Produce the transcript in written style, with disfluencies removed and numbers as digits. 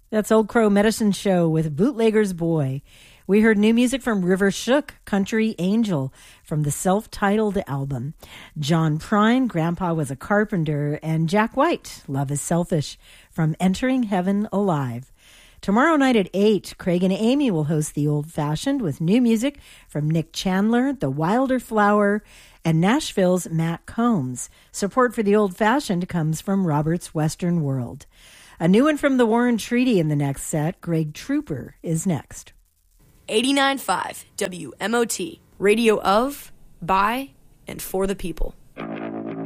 That's Old Crow Medicine Show with Bootlegger's Boy. We heard new music from River Shook, Country Angel, from the self-titled album. John Prine, Grandpa Was a Carpenter, and Jack White, Love is Selfish, from Entering Heaven Alive. Tomorrow night at 8, Craig and Amy will host The Old Fashioned with new music from Nick Chandler, The Wilder Flower, and Nashville's Matt Combs. Support for The Old Fashioned comes from Robert's Western World. A new one from the Warren Treaty in the next set. Greg Trooper is next. 89.5 WMOT, radio of, by, and for the people.